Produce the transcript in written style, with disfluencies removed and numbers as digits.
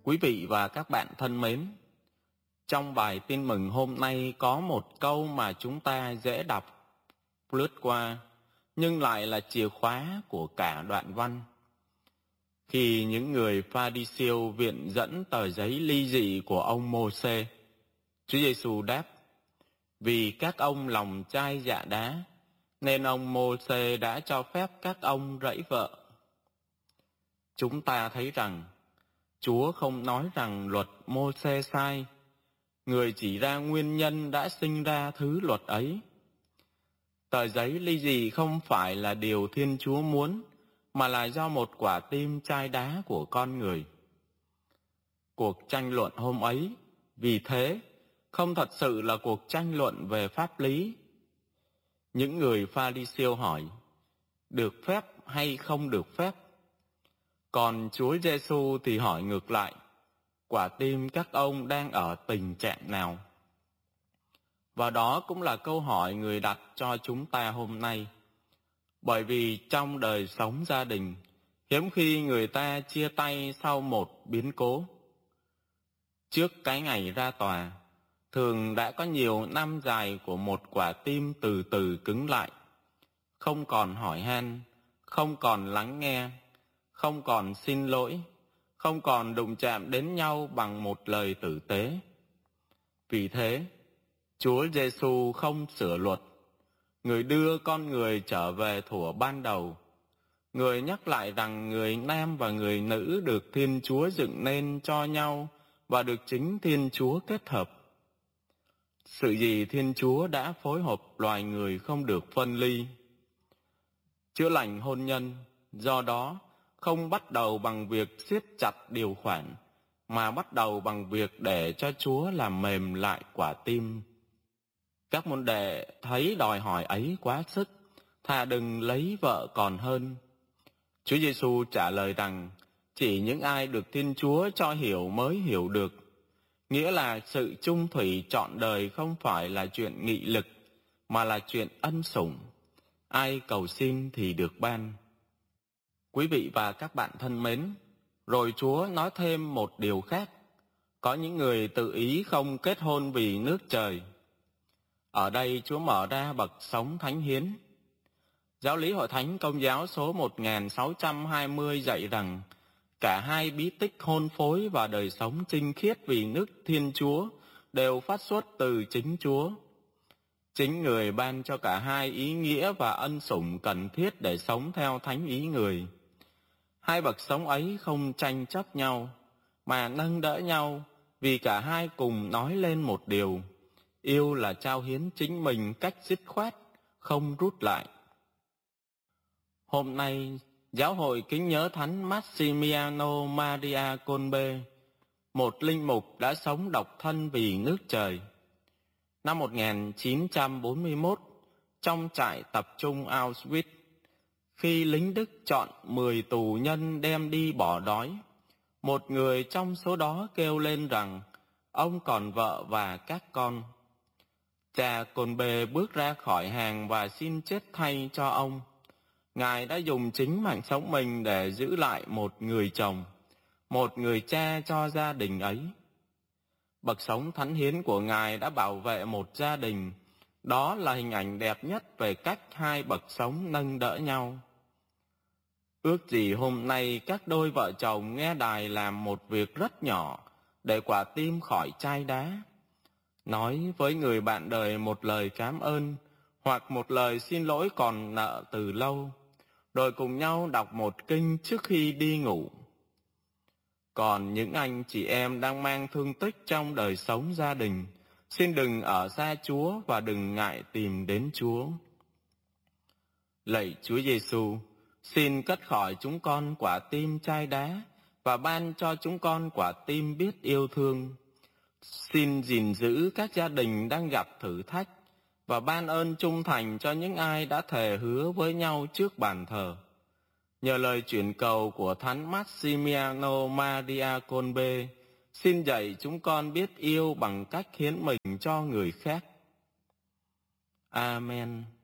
Quý vị và các bạn thân mến, trong bài tin mừng hôm nay có một câu mà chúng ta dễ đọc lướt qua, nhưng lại là chìa khóa của cả đoạn văn. Khi những người Pha-ri-siêu viện dẫn tờ giấy ly dị của ông Mô-sê, Chúa Giêsu đáp: vì các ông lòng chai dạ đá, nên ông Mô-sê đã cho phép các ông rẫy vợ. Chúng ta thấy rằng Chúa không nói rằng luật Mô-sê sai, người chỉ ra nguyên nhân đã sinh ra thứ luật ấy. Tờ giấy ly dị không phải là điều Thiên Chúa muốn, mà là do một quả tim chai đá của con người. Cuộc tranh luận hôm ấy, vì thế, không thật sự là cuộc tranh luận về pháp lý. Những người Pha-ri-siêu hỏi, được phép hay không được phép? Còn Chúa Giêsu thì hỏi ngược lại, quả tim các ông đang ở tình trạng nào? Và đó cũng là câu hỏi người đặt cho chúng ta hôm nay. Bởi vì trong đời sống gia đình, hiếm khi người ta chia tay sau một biến cố. Trước cái ngày ra tòa, thường đã có nhiều năm dài của một quả tim từ từ cứng lại, không còn hỏi han, không còn lắng nghe, không còn xin lỗi, không còn đụng chạm đến nhau bằng một lời tử tế. Vì thế, Chúa Giêsu không sửa luật, người đưa con người trở về thuở ban đầu. Người nhắc lại rằng người nam và người nữ được Thiên Chúa dựng nên cho nhau và được chính Thiên Chúa kết hợp. Sự gì Thiên Chúa đã phối hợp loài người không được phân ly. Chữa lành hôn nhân, do đó, không bắt đầu bằng việc siết chặt điều khoản, mà bắt đầu bằng việc để cho Chúa làm mềm lại quả tim. Các môn đệ thấy đòi hỏi ấy quá sức, thà đừng lấy vợ còn hơn. Chúa Giêsu trả lời rằng, chỉ những ai được Thiên Chúa cho hiểu mới hiểu được. Nghĩa là sự chung thủy trọn đời không phải là chuyện nghị lực, mà là chuyện ân sủng. Ai cầu xin thì được ban. Quý vị và các bạn thân mến, rồi Chúa nói thêm một điều khác. Có những người tự ý không kết hôn vì nước trời. Ở đây Chúa mở ra bậc sống thánh hiến. Giáo lý Hội Thánh Công giáo số 1620 dạy rằng cả hai bí tích hôn phối và đời sống chinh khiết vì nước Thiên Chúa đều phát xuất từ chính Chúa. Chính người ban cho cả hai ý nghĩa và ân sủng cần thiết để sống theo thánh ý người. Hai bậc sống ấy không tranh chấp nhau, mà nâng đỡ nhau, vì cả hai cùng nói lên một điều: yêu là trao hiến chính mình cách dứt khoát, không rút lại. Hôm nay, Giáo hội kính nhớ Thánh Maximiano Maria Kolbe, một linh mục đã sống độc thân vì nước trời. Năm 1941, trong trại tập trung Auschwitz, khi lính Đức chọn 10 tù nhân đem đi bỏ đói, một người trong số đó kêu lên rằng ông còn vợ và các con. Cha Kolbe bước ra khỏi hàng và xin chết thay cho ông. Ngài đã dùng chính mạng sống mình để giữ lại một người chồng, một người cha cho gia đình ấy. Bậc sống thánh hiến của Ngài đã bảo vệ một gia đình. Đó là hình ảnh đẹp nhất về cách hai bậc sống nâng đỡ nhau. Ước gì hôm nay các đôi vợ chồng nghe đài làm một việc rất nhỏ để quả tim khỏi chai đá. Nói với người bạn đời một lời cảm ơn hoặc một lời xin lỗi còn nợ từ lâu, rồi cùng nhau đọc một kinh trước khi đi ngủ. Còn những anh chị em đang mang thương tích trong đời sống gia đình, xin đừng ở xa Chúa và đừng ngại tìm đến Chúa. Lạy Chúa Giêsu, xin cất khỏi chúng con quả tim chai đá và ban cho chúng con quả tim biết yêu thương. Xin gìn giữ các gia đình đang gặp thử thách và ban ơn trung thành cho những ai đã thề hứa với nhau trước bàn thờ. Nhờ lời chuyển cầu của Thánh Maximiano Maria Kolbe, xin dạy chúng con biết yêu bằng cách hiến mình cho người khác. Amen.